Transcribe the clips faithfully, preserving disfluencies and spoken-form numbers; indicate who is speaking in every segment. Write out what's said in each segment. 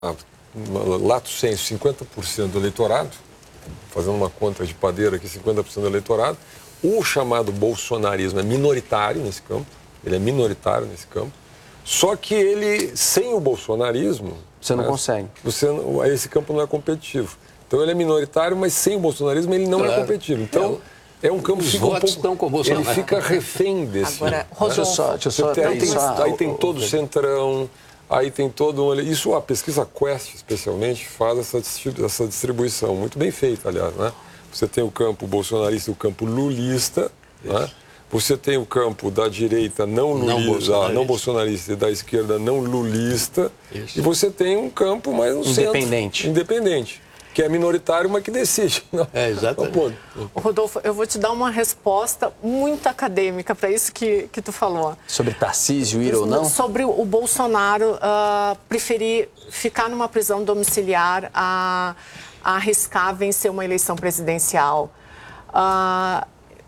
Speaker 1: lato sensu, cinquenta por cento do eleitorado, fazendo uma conta de padeiro aqui, cinquenta por cento do eleitorado. O chamado bolsonarismo é minoritário nesse campo, ele é minoritário nesse campo, só que ele, sem o bolsonarismo...
Speaker 2: Você não
Speaker 1: né,
Speaker 2: consegue.
Speaker 1: Você, esse campo não é competitivo. Então ele é minoritário, mas sem o bolsonarismo ele não
Speaker 3: claro.
Speaker 1: é competitivo. Então... É. É um campo
Speaker 3: Os
Speaker 1: que fica
Speaker 3: votos
Speaker 1: um pouco,
Speaker 3: estão com o Bolsonaro.
Speaker 1: ele fica refém desse.
Speaker 4: Agora, Rodolfo,
Speaker 2: deixa eu só, deixa eu só,
Speaker 1: tem, aí, tem,
Speaker 2: só,
Speaker 1: aí tem todo o centrão, aí tem todo um... Isso a pesquisa Quest, especialmente, faz essa, essa distribuição, muito bem feita, aliás, né? Você tem o campo bolsonarista e o campo lulista, né? Você tem o campo da direita não lulista, não bolsonarista, não bolsonarista e da esquerda não lulista. Isso. E você tem um campo mais no
Speaker 2: independente.
Speaker 1: centro, independente. Que é minoritário, mas que decide. Não,
Speaker 3: é, exatamente.
Speaker 4: Rodolfo, eu vou te dar uma resposta muito acadêmica para isso que, que tu falou.
Speaker 2: Sobre Tarcísio ir ou não?
Speaker 4: Sobre o Bolsonaro uh, preferir ficar numa prisão domiciliar a, a arriscar vencer uma eleição presidencial. Uh,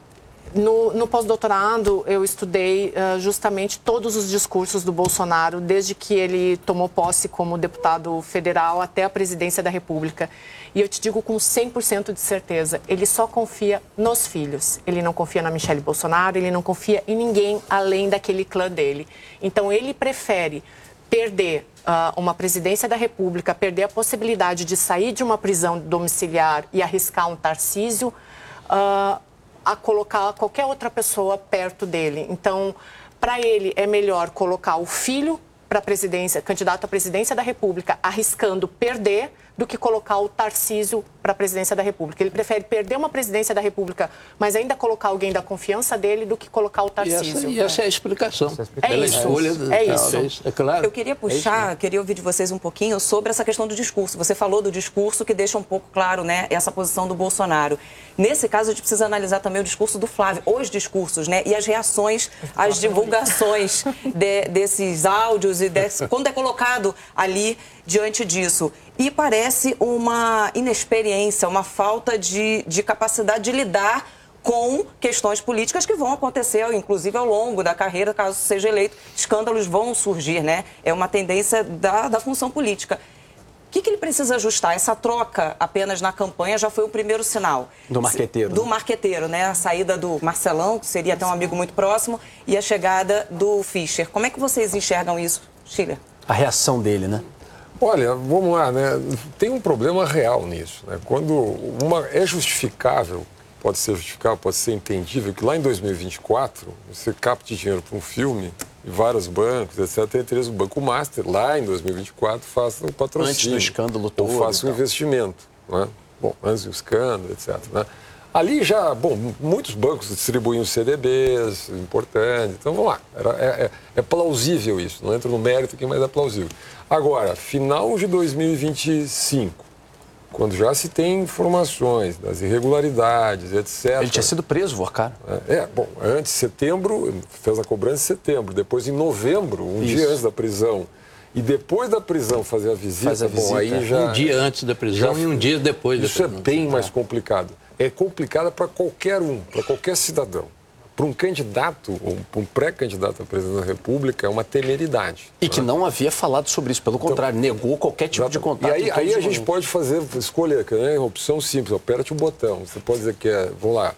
Speaker 4: No, no pós-doutorado, eu estudei uh, justamente todos os discursos do Bolsonaro, desde que ele tomou posse como deputado federal até a presidência da República. E eu te digo com cem por cento de certeza, ele só confia nos filhos. Ele não confia na Michelle Bolsonaro, ele não confia em ninguém além daquele clã dele. Então, ele prefere perder uh, uma presidência da República, perder a possibilidade de sair de uma prisão domiciliar e arriscar um Tarcísio, uh, a colocar qualquer outra pessoa perto dele. Então, para ele, é melhor colocar o filho para a presidência, candidato à presidência da República, arriscando perder, do que colocar o Tarcísio para a presidência da República. Ele prefere perder uma presidência da República, mas ainda colocar alguém da confiança dele, do que colocar o Tarcísio.
Speaker 3: E essa, e essa é a explicação.
Speaker 4: É
Speaker 3: Pela
Speaker 4: isso.
Speaker 3: escolha
Speaker 4: Do... É isso.
Speaker 3: É, isso. É claro.
Speaker 5: Eu queria puxar, é queria ouvir de vocês um pouquinho sobre essa questão do discurso. Você falou do discurso que deixa um pouco claro, né, essa posição do Bolsonaro. Nesse caso, a gente precisa analisar também o discurso do Flávio, os discursos, né, e as reações, as divulgações de, desses áudios e desse, quando é colocado ali diante disso. E parece uma inexperiência, uma falta de, de capacidade de lidar com questões políticas que vão acontecer, inclusive ao longo da carreira, caso seja eleito, escândalos vão surgir, né? É uma tendência da, da função política. O que, que ele precisa ajustar? Essa troca apenas na campanha já foi o primeiro sinal.
Speaker 2: Do marqueteiro.
Speaker 5: Do marqueteiro, né? A saída do Marcelão, que seria até um amigo muito próximo, e a chegada do Fischer. Como é que vocês enxergam isso, Schiller?
Speaker 2: A reação dele, né?
Speaker 1: Olha, vamos lá, né? Tem um problema real nisso, né? Quando uma é justificável, pode ser justificável, pode ser entendível, que lá em dois mil e vinte e quatro você capte dinheiro para um filme e vários bancos, etcétera. Entre eles o Banco Master, lá em dois mil e vinte e quatro, faça o patrocínio.
Speaker 2: Antes do escândalo todo.
Speaker 1: Ou faça o investimento, né? Bom, antes do escândalo, etcétera. Né? Ali já, bom, muitos bancos distribuíam C D Bs importantes, então vamos lá, era, é, é, é plausível isso, não entra no mérito aqui, mas é plausível. Agora, final de dois mil e vinte e cinco, quando já se tem informações das irregularidades, etcétera.
Speaker 2: Ele tinha sido preso, Vorcaro.
Speaker 1: É, é, bom, antes de setembro, fez a cobrança em setembro, depois em novembro, um isso. dia antes da prisão. E depois da prisão fazer a visita,
Speaker 2: Faz a visita.
Speaker 1: Bom, aí já...
Speaker 3: Um dia antes da prisão já, e um dia depois da prisão.
Speaker 1: Isso é bem mais complicado. É complicado para qualquer um, para qualquer cidadão. Para um candidato, ou para um pré-candidato à presidência da República, é uma temeridade.
Speaker 2: E que não havia falado sobre isso, pelo contrário, então, negou qualquer tipo de contato.
Speaker 1: E aí, aí a gente pode fazer, escolher, né, opção simples, aperte o botão. Você pode dizer que é, vamos lá,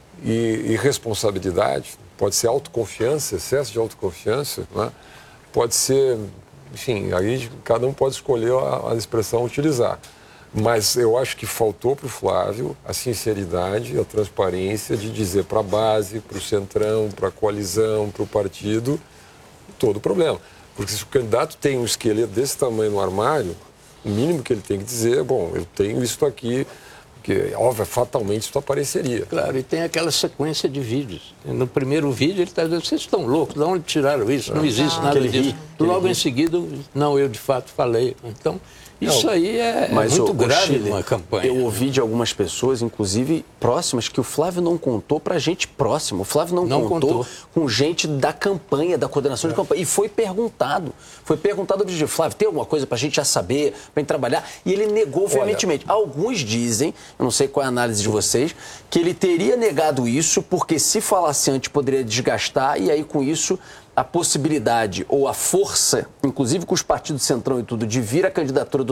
Speaker 1: irresponsabilidade, pode ser autoconfiança, excesso de autoconfiança, né? Pode ser, enfim, aí cada um pode escolher a, a expressão a utilizar. Mas eu acho que faltou para o Flávio a sinceridade, a transparência de dizer para a base, para o centrão, para a coalizão, para o partido, todo o problema. Porque se o candidato tem um esqueleto desse tamanho no armário, o mínimo que ele tem que dizer é, bom, eu tenho isso aqui, que, óbvio, fatalmente isso apareceria.
Speaker 3: Claro, e tem aquela sequência de vídeos. No primeiro vídeo ele está dizendo, vocês estão loucos, de onde tiraram isso? Não existe nada disso. Logo em seguida, não, eu de fato falei. Então... Isso não, aí é
Speaker 2: mas
Speaker 3: muito
Speaker 2: o,
Speaker 3: grave
Speaker 2: o
Speaker 3: numa campanha.
Speaker 2: Eu ouvi de algumas pessoas, inclusive próximas, que o Flávio não contou para gente próxima. O Flávio não, não contou, contou com gente da campanha, da coordenação é. de campanha. E foi perguntado. Foi perguntado ao Flávio, tem alguma coisa para a gente já saber, para gente trabalhar? E ele negou veementemente. Alguns dizem eu não sei qual é a análise de vocês, que ele teria negado isso porque se falasse antes poderia desgastar e aí com isso a possibilidade ou a força, inclusive com os partidos Centrão e tudo, de vir a candidatura do